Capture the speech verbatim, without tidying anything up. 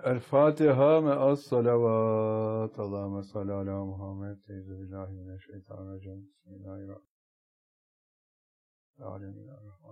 El Fatiha me'as salavat. Allahümme salli ala Muhammed. Teyze billahi mineşşeytanirracim. Bismillahirrahmanirrahim.